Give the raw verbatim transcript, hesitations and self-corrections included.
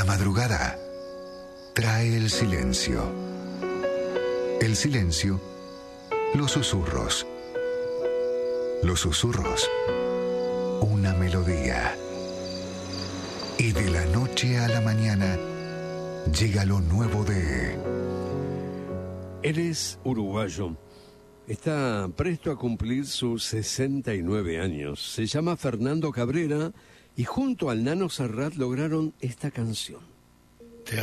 La madrugada trae el silencio. El silencio, los susurros. Los susurros, una melodía. Y de la noche a la mañana llega lo nuevo de... Él es uruguayo. Está presto a cumplir sus sesenta y nueve años. Se llama Fernando Cabrera y junto al Nano Serrat lograron esta canción.